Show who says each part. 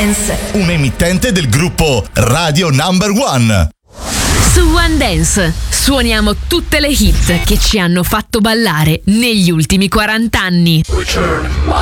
Speaker 1: Dance,
Speaker 2: un emittente del gruppo Radio Number One.
Speaker 3: Su One Dance suoniamo tutte le hit che ci hanno fatto ballare negli ultimi 40 anni.
Speaker 4: Return